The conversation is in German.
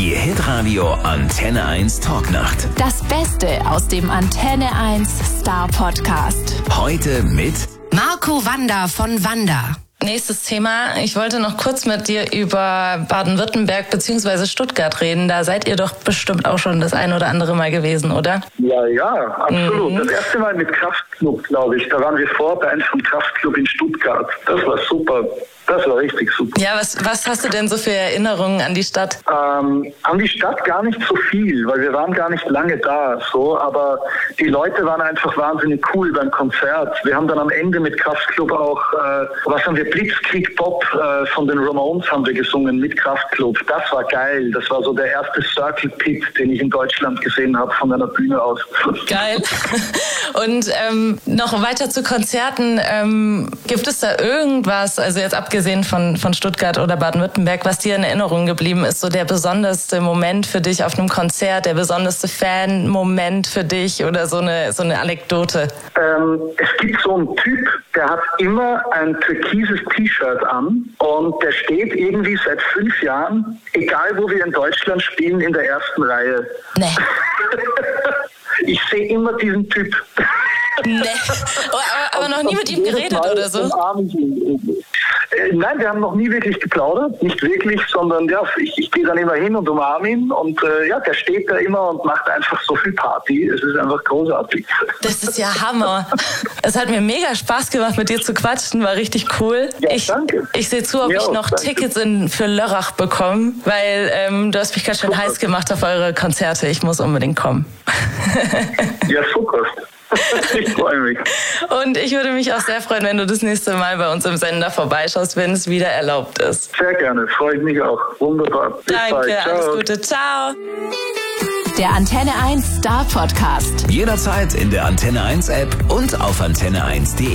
Die Hitradio Antenne 1 Talknacht. Das Beste aus dem Antenne 1 Star Podcast. Heute mit Marco Wanda von Wanda. Nächstes Thema. Ich wollte noch kurz mit dir über Baden-Württemberg bzw. Stuttgart reden. Da seid ihr doch bestimmt auch schon das ein oder andere Mal gewesen, oder? Ja, absolut. Das erste Mal mit Kraftklub, glaube ich. Da waren wir Vorband vom Kraftklub in Stuttgart. Das war super. Das war richtig super. Ja, was hast du denn so für Erinnerungen an die Stadt? An die Stadt gar nicht so viel, weil wir waren gar nicht lange da, so. Aber die Leute waren einfach wahnsinnig cool beim Konzert. Wir haben dann am Ende mit Kraftklub auch, Blitzkrieg Bob von den Ramones haben wir gesungen mit Kraftklub. Das war geil. Das war so der erste Circle Pit, den ich in Deutschland gesehen habe von einer Bühne aus. Geil. Und noch weiter zu Konzerten. Gibt es da irgendwas, also jetzt abgesehen von Stuttgart oder Baden-Württemberg, was dir in Erinnerung geblieben ist, so der besonderste Moment für dich auf einem Konzert, der besonderste Fan-Moment für dich oder so eine Anekdote? Es gibt so einen Typ, der hat immer ein türkises T-Shirt an und der steht irgendwie seit 5 Jahren, egal wo wir in Deutschland spielen, in der ersten Reihe. Nee. Ich sehe immer diesen Typ. Nee. Aber noch nie mit ihm geredet oder so? Nein, wir haben noch nie wirklich geplaudert, nicht wirklich, sondern ja, ich gehe dann immer hin und umarme ihn und der steht da immer und macht einfach so viel Party. Es ist einfach großartig. Das ist ja Hammer. Es hat mir mega Spaß gemacht, mit dir zu quatschen, war richtig cool. Ja, danke. Ich sehe zu, ob ich noch Tickets für Lörrach bekomme, weil du hast mich ganz schön heiß gemacht auf eure Konzerte. Ich muss unbedingt kommen. Ja, super. Ich freue mich. Und ich würde mich auch sehr freuen, wenn du das nächste Mal bei uns im Sender vorbeischaust, wenn es wieder erlaubt ist. Sehr gerne, freue ich mich auch. Wunderbar. Bis Danke, bald. Ciao. alles Gute. Ciao. Der Antenne 1 Star Podcast. jederzeit in der Antenne 1 App und auf antenne1.de.